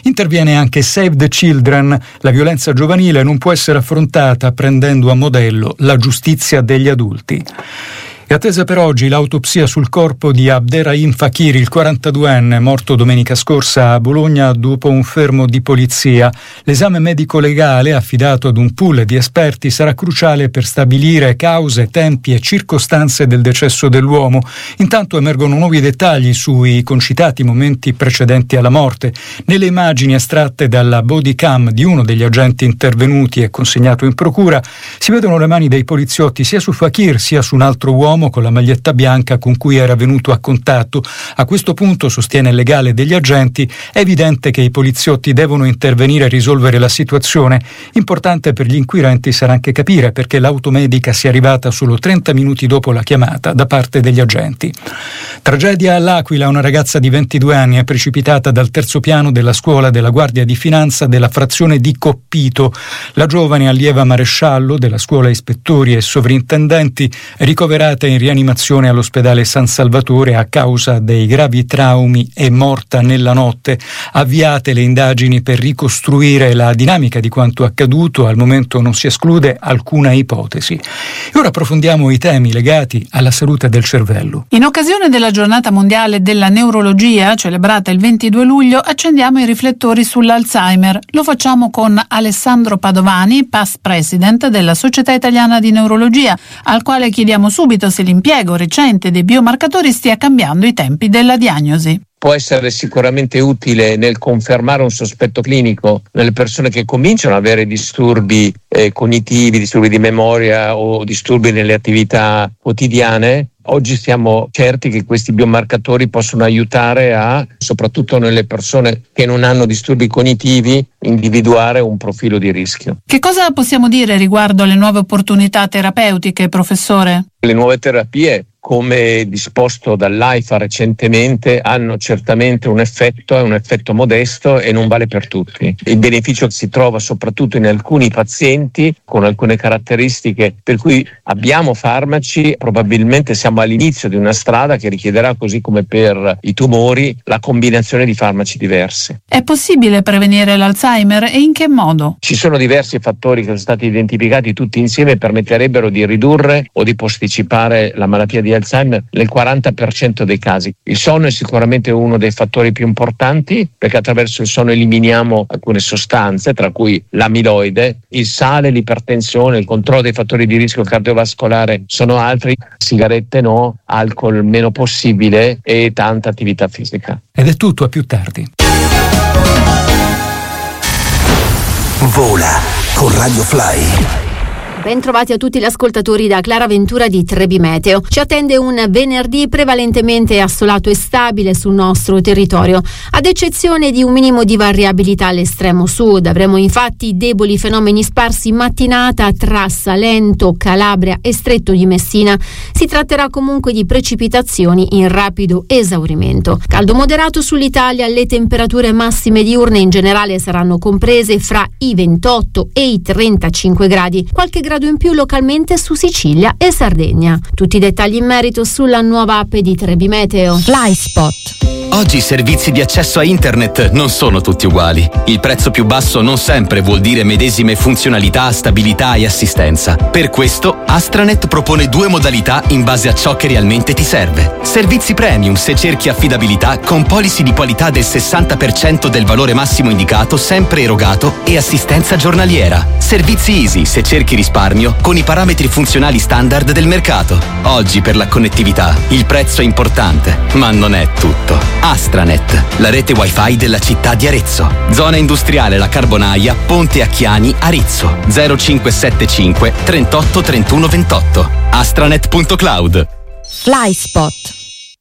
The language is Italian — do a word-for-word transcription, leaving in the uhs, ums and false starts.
Interviene anche Save the Children. La violenza giovanile non può essere affrontata prendendo a modello la giustizia degli adulti. È attesa per oggi l'autopsia sul corpo di Abderrahim Fakir, il quarantaduenne, morto domenica scorsa a Bologna dopo un fermo di polizia. L'esame medico-legale, affidato ad un pool di esperti, sarà cruciale per stabilire cause, tempi e circostanze del decesso dell'uomo. Intanto emergono nuovi dettagli sui concitati momenti precedenti alla morte. Nelle immagini estratte dalla body cam di uno degli agenti intervenuti e consegnato in procura, si vedono le mani dei poliziotti sia su Fakir sia su un altro uomo con la maglietta bianca con cui era venuto a contatto. A questo punto, sostiene il legale degli agenti, è evidente che i poliziotti devono intervenire e risolvere la situazione. Importante per gli inquirenti sarà anche capire perché l'automedica sia arrivata solo trenta minuti dopo la chiamata da parte degli agenti. Tragedia all'Aquila, una ragazza di ventidue anni è precipitata dal terzo piano della scuola della Guardia di Finanza della frazione di Coppito. La giovane allieva maresciallo della scuola ispettori e sovrintendenti è ricoverata in rianimazione all'ospedale San Salvatore a causa dei gravi traumi e morta nella notte. Avviate le indagini per ricostruire la dinamica di quanto accaduto, al momento non si esclude alcuna ipotesi. E ora approfondiamo i temi legati alla salute del cervello. In occasione della giornata mondiale della neurologia, celebrata il ventidue luglio, accendiamo i riflettori sull'Alzheimer. Lo facciamo con Alessandro Padovani, past president della Società Italiana di Neurologia, al quale chiediamo subito se l'impiego recente dei biomarcatori stia cambiando i tempi della diagnosi. Può essere sicuramente utile nel confermare un sospetto clinico nelle persone che cominciano ad avere disturbi eh, cognitivi, disturbi di memoria o disturbi nelle attività quotidiane. Oggi siamo certi che questi biomarcatori possono aiutare a, soprattutto nelle persone che non hanno disturbi cognitivi, individuare un profilo di rischio. Che cosa possiamo dire riguardo alle nuove opportunità terapeutiche, professore? Le nuove terapie, come disposto dall'AIFA recentemente, hanno certamente un effetto, è un effetto modesto e non vale per tutti. Il beneficio si trova soprattutto in alcuni pazienti con alcune caratteristiche per cui abbiamo farmaci, probabilmente siamo all'inizio di una strada che richiederà, così come per i tumori, la combinazione di farmaci diversi. È possibile prevenire l'Alzheimer e in che modo? Ci sono diversi fattori che sono stati identificati tutti insieme e permetterebbero di ridurre o di posticipare la malattia di Alzheimer nel quaranta per cento dei casi. Il sonno è sicuramente uno dei fattori più importanti, perché attraverso il sonno eliminiamo alcune sostanze, tra cui l'amiloide, il sale, l'ipertensione, il controllo dei fattori di rischio cardiovascolare sono altri. Sigarette no, alcol meno possibile e tanta attività fisica. Ed è tutto, a più tardi. Vola con Radio Fly. Ben trovati a tutti gli ascoltatori da Clara Ventura di Trebi Meteo. Ci attende un venerdì prevalentemente assolato e stabile sul nostro territorio, ad eccezione di un minimo di variabilità all'estremo sud. Avremo infatti deboli fenomeni sparsi in mattinata tra Salento, Calabria e Stretto di Messina. Si tratterà comunque di precipitazioni in rapido esaurimento. Caldo moderato sull'Italia, le temperature massime diurne in generale saranno comprese fra i ventotto e i trentacinque gradi. Qualche grado in più localmente su Sicilia e Sardegna. Tutti i dettagli in merito sulla nuova app di Trebi Meteo. FlySpot. Oggi i servizi di accesso a internet non sono tutti uguali. Il prezzo più basso non sempre vuol dire medesime funzionalità, stabilità e assistenza. Per questo Astranet propone due modalità in base a ciò che realmente ti serve. Servizi premium se cerchi affidabilità con policy di qualità del sessanta per cento del valore massimo indicato sempre erogato e assistenza giornaliera. Servizi easy se cerchi risparmio con i parametri funzionali standard del mercato. Oggi per la connettività il prezzo è importante, ma non è tutto. Astranet, la rete wifi della città di Arezzo. Zona industriale La Carbonaia, Ponte Acchiani, Arezzo. zero cinque sette cinque trentotto trentuno ventotto. astranet punto cloud. FlySpot.